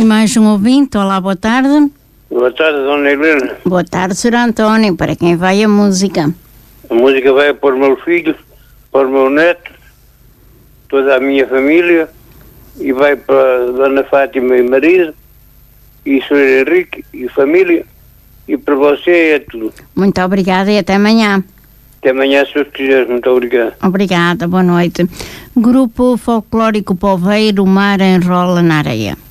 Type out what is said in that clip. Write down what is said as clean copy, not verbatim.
mais um ouvinte. Olá, boa tarde. Boa tarde, dona Helena. Boa tarde, Sr. António. Para quem vai a música? A música vai para o meu filho, para o meu neto, toda a minha família, e vai para a dona Fátima e marido, e o Sr. Henrique e família, e para você é tudo. Muito obrigada e até amanhã. Até amanhã, se Deus quiser. Muito obrigado. Obrigada, boa noite. Grupo Folclórico Poveiro, Mar Enrola na Areia.